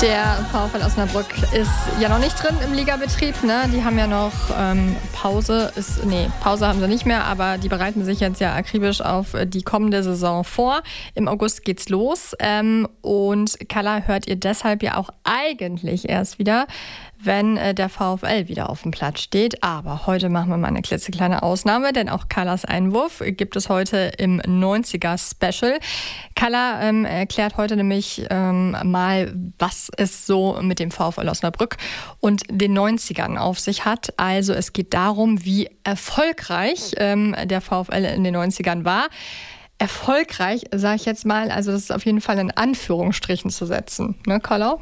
Der VfL Osnabrück ist ja noch nicht drin im Ligabetrieb, ne? Die haben ja noch Pause. Pause haben sie nicht mehr, aber die bereiten sich jetzt ja akribisch auf die kommende Saison vor. Im August geht's los und Kalla hört ihr deshalb ja auch eigentlich erst wieder, wenn der VfL wieder auf dem Platz steht. Aber heute machen wir mal eine klitzekleine Ausnahme, denn auch Kallas Einwurf gibt es heute im 90er-Special. Kalla erklärt heute nämlich mal, was es so mit dem VfL Osnabrück und den 90ern auf sich hat. Also es geht darum, wie erfolgreich der VfL in den 90ern war. Erfolgreich, sage ich jetzt mal, also das ist auf jeden Fall in Anführungsstrichen zu setzen. Ne, Kalla?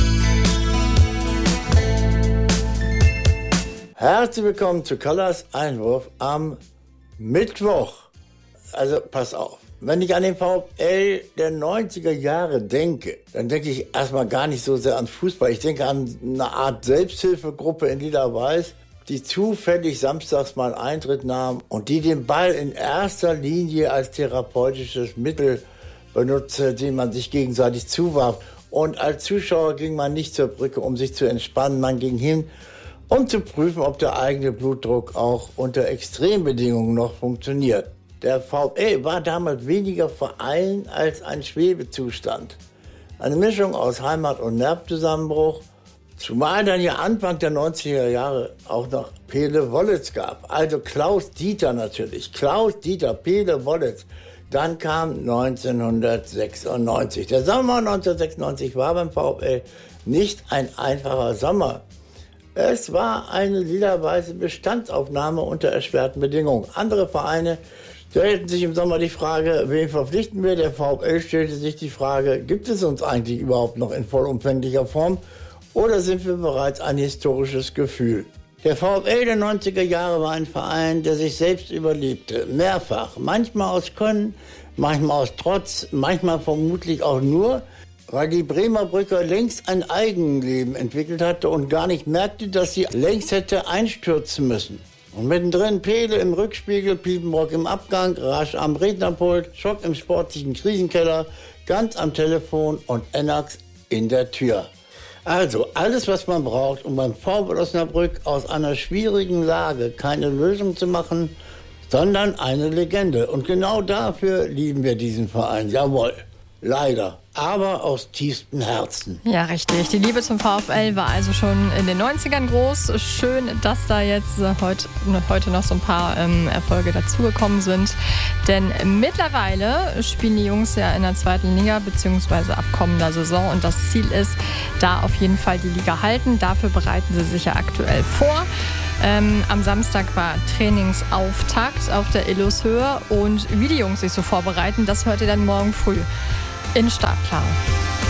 Herzlich willkommen zu Kallas Einwurf am Mittwoch. Also pass auf, wenn ich an den VfL der 90er Jahre denke, dann denke ich erstmal gar nicht so sehr an Fußball. Ich denke an eine Art Selbsthilfegruppe in Lila-Weiß, die zufällig samstags mal Eintritt nahm und die den Ball in erster Linie als therapeutisches Mittel benutzte, den man sich gegenseitig zuwarf. Und als Zuschauer ging man nicht zur Brücke, um sich zu entspannen. Man ging hin, um zu prüfen, ob der eigene Blutdruck auch unter Extrembedingungen noch funktioniert. Der VfL war damals weniger Verein als ein Schwebezustand. Eine Mischung aus Heimat- und Nervzusammenbruch, zumal dann ja Anfang der 90er Jahre auch noch Pele Wollitz gab. Also Klaus Dieter natürlich. Klaus Dieter, Pele Wollitz. Dann kam 1996. Der Sommer 1996 war beim VfL nicht ein einfacher Sommer. Es war eine lila-weiße Bestandsaufnahme unter erschwerten Bedingungen. Andere Vereine stellten sich im Sommer die Frage, wen verpflichten wir? Der VfL stellte sich die Frage, gibt es uns eigentlich überhaupt noch in vollumfänglicher Form oder sind wir bereits ein historisches Gefühl? Der VfL der 90er Jahre war ein Verein, der sich selbst überlebte, mehrfach. Manchmal aus Können, manchmal aus Trotz, manchmal vermutlich auch nur, weil die Bremer Brücke längst ein Eigenleben entwickelt hatte und gar nicht merkte, dass sie längst hätte einstürzen müssen. Und mittendrin Pele im Rückspiegel, Piepenbrock im Abgang, Rasch am Rednerpult, Schock im sportlichen Krisenkeller, ganz am Telefon und Ennax in der Tür. Also alles, was man braucht, um beim VfL Osnabrück aus einer schwierigen Lage keine Lösung zu machen, sondern eine Legende. Und genau dafür lieben wir diesen Verein, jawohl. Leider, aber aus tiefstem Herzen. Ja, richtig. Die Liebe zum VfL war also schon in den 90ern groß. Schön, dass da jetzt heute noch so ein paar Erfolge dazugekommen sind. Denn mittlerweile spielen die Jungs ja in der zweiten Liga bzw. ab kommender Saison. Und das Ziel ist, da auf jeden Fall die Liga halten. Dafür bereiten sie sich ja aktuell vor. Am Samstag war Trainingsauftakt auf der Illushöhe. Und wie die Jungs sich so vorbereiten, das hört ihr dann morgen früh in Startklar.